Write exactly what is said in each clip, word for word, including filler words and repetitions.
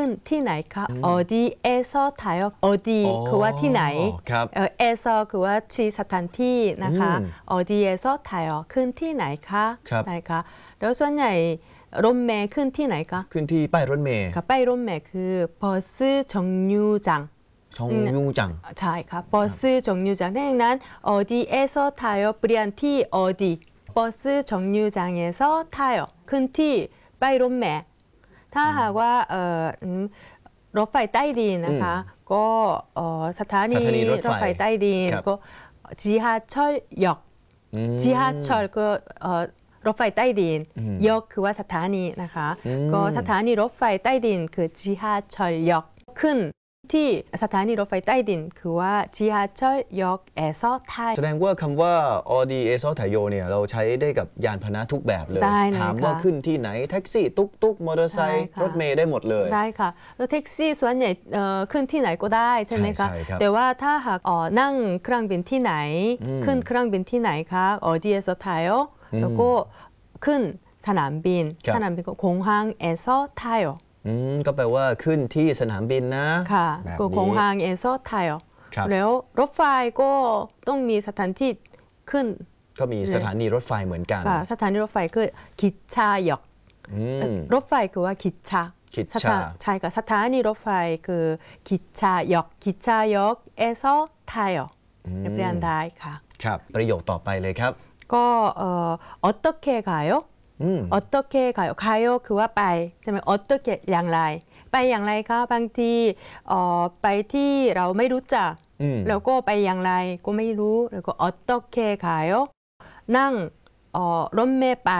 ขึ้นที่ไหนคะออดีเอซอไทยออดีคือว่าที่ไหนเออเอซอคือว่าชี้สถานที่นะคะออดีเอซอไทยขึ้นที่ไหนคะไหนคะแล้วส่วนใหญ่รถเมล์ขึ้นที่ไหนคะขึ้นที่ป้ายรถเมล์ค่ะป้ายรถเมล์คือ버스정류장 ชงยูจังใช่ค่ะ버스정류장ดังนั้นออดีเอซอไทยเปลี่ยนที่ออดี버스정류장에서타요ขึ้นที่ป้ายรถเมล์ถ้าหากว่ารถไฟใต้ดินนะคะก็สถานีรถไฟใต้ดินก็지하철역 지하철ก็รถไฟใต้ดินยกคือว่าสถานีนะคะก็สถานีรถไฟใต้ดินคือ지하철역ขึ้นที่สถานีรถไฟใต้ดินคือว่า지하철역에서타요 แสดงว่าคำว่าออดีเอซอไทโยเนี่ยเราใช้ได้กับยานพาหนะทุกแบบเลยถามว่าขึ้นที่ไหนแท็กซี่ตุ๊กตุ๊กมอเตอร์ไซค์รถเมล์ได้หมดเลยได้ค่ะแล้วแท็กซี่ส่วนใหญ่ขึ้นที่ไหนก็ได้ใช่ไหมคะแต่ว่าถ้าหากนั่งเครื่องบินที่ไหนขึ้นเครื่องบินที่ไหนคะออดีเอซอไทโยแล้วก็ขึ้นสนามบินสนามบินก็공항에서타요 อืมก็แปลว่าขึ้นที่สนามบินนะค่ะก็공항에서타요แล้วรถไฟก็ต้องมีสถานที่ขึ้นก็มีสถานีรถไฟเหมือนกันค่ะสถานีรถไฟคือกิจชายกรถไฟคือว่ากิจชากิจชาใช่ค่ะสถานีรถไฟคือกิจชายกกิจชายกเอซอไทยเรียนได้ค่ะครับประโยคต่อไปเลยครับก็เอ่อ어떻게 가요 어떻게 가요 가요คือว่าไปใช่ไหมอตเกอย่างไรไปอย่างไรคะบางทีไปที่เราไม่รู้จักแล้วก็ไปอย่างไรก็ไม่รู้แล้วก็อตเก가요นั่งรถเมล์ไป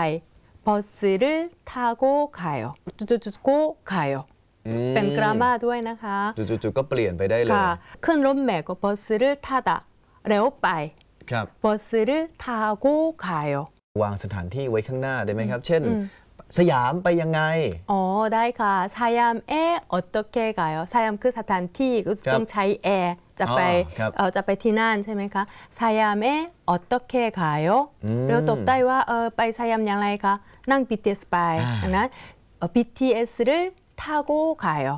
버스를타고가요จุดๆๆ가요เป็นกรามาด้วยนะคะจุดๆก็เปลี่ยนไปได้เลยขึ้นรถเมล์ก็버스를타다แล้วไป버스를타고가요 วางสถานที่ไว้ข้างหน้าได้ไหมครับเช่นสยามไปยังไงอ๋อได้ค่ะสยามเออ어떻게 가요สยามคือสถานที่ก็ต้องใช้แอร์จะไปเออจะไปที่นั่นใช่ไหมคะสยามเออ어떻게 가요แล้วตอบได้ว่าเออไปสยามอย่างไรคะนั่ง บี ที เอส ไปนะ บี ที เอส 를타고가요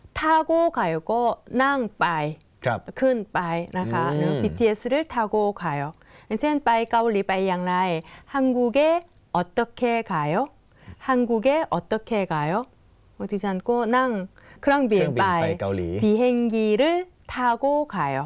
타고가요ก็นั่งไปขึ้นไปนะคะ บี ที เอส 를타고가요อย่างเช่นไปเกาหลีไปอย่างไร한국에 어떻게 가요 한국에 어떻게 가요ดิฉันก็นั่งเครื่องบินไปเกาหลี 비행기를 타고 가요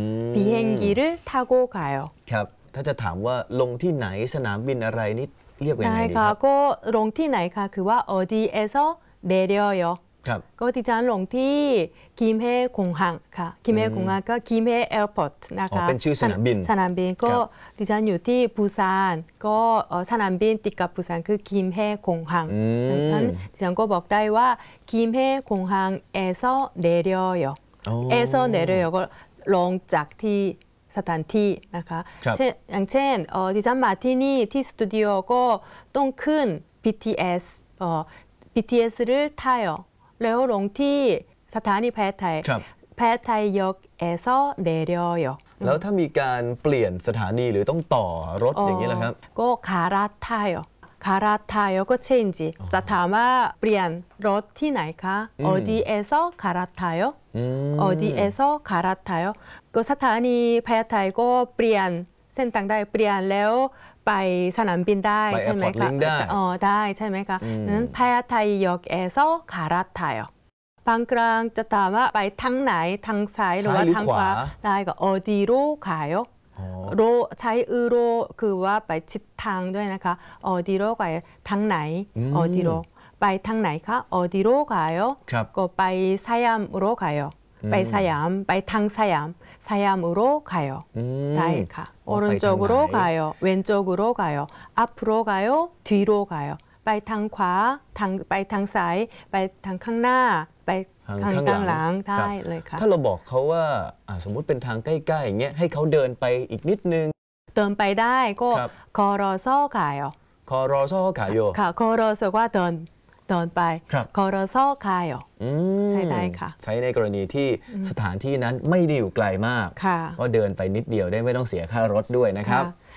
비행기를 타고 가요 ครับถ้าจะถามว่าลงที่ไหนสนามบินอะไรนี่เรียกว่ายังไงดีครับก็ลงที่ไหนคะคือว่า어디에서 내려요ก็ดิฉันลงที่กิมเฮคงฮังค่ะกิมเฮคงฮังก็กิมเฮแอร์พอร์ตนะคะเป็นชื่อสนามบินสนามบินก็ดิฉันอยู่ที่ปูซานก็สนามบินติดกับปูซานคือกิมเฮคงฮังดังนั้นดิฉันก็บอกได้ว่ากิมเฮคงฮังเอซอเดเรียเอซอเดเรียก็ลงจากที่สถานที่นะคะอย่างเช่นดิฉันมาที่นี่ที่สตูดิโอก็ต้องขึ้น บี ที เอส บี ที เอส 를타요แล้วลงที่สถานีแพทย์ไทยแพทย์ไทยยกเอซอเดเรียแล้วถ้ามีการเปลี่ยนสถานีหรือต้องต่อรถอย่างนี้นะครับก็คาราไทยคาราไทยก็เชนจิจะถามว่าเปลี่ยนรถที่ไหนคะอดีเอซอคาราไทยอดีเอซอคาราไทยก็สถานีแพทย์ไทยก็เปลี่ยนเส้นทางได้เปลี่ยนแล้วไปสนามบินได้ใช่ไหมคะอ๋อได้ใช่ไหมคะนั้นแพทย์ไทยยกเอซอคาราไทยบางครั้งจะถามว่าไปทางไหนทางซ้ายหรือว่าทางขวาได้ก็อดีโรขายโรใช้อือโรคือว่าไปชิดทางด้วยนะคะอดีโรไปทางไหนอดีโรไปทางไหนคะอดีโรขายก็ไปสยามโรขายไปสยามไปทางสยามสยามโรขายได้ค่ะ오른쪽으로 가요. 왼쪽으로 가요. 앞으로 가요. 뒤로 가요. ไปทางขวาทางไปทางซ้ายไปทางข้างหน้าไปทางข้างหลังได้เลยค่ะถ้าเราบอกเขาว่าสมมุติเป็นทางใกล้ๆอย่างเงี้ยให้เขาเดินไปอีกนิดนึงเดินไปได้ก็걸어서 가요. 걸어서 가요. ค่ะ걸어서ว่าเดินเดินไป걸어서 가요. ใช้ได้ค่ะใช้ในกรณีที่สถานที่นั้นไม่ได้อยู่ไกลมากก็เดินไปนิดเดียวได้ไม่ต้องเสียค่ารถด้วยนะครับ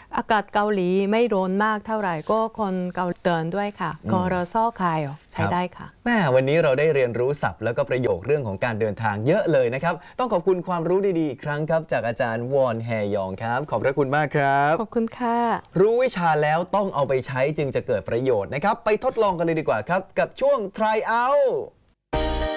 อากาศเกาหลีไม่ร้อนมากเท่าไหร่ก็คนเกาหลีเดินด้วยค่ะกอรซอคายใช้ได้ค่ะแม่วันนี้เราได้เรียนรู้ศัพท์แล้วก็ประโยคเรื่องของการเดินทางเยอะเลยนะครับต้องขอบคุณความรู้ดีๆอีกครั้งครับจากอาจารย์วอนแฮยองครับขอบพระคุณมากครับขอบคุณค่ะรู้วิชาแล้วต้องเอาไปใช้จึงจะเกิดประโยชน์นะครับไปทดลองกันเลยดีกว่าครับกับช่วง try out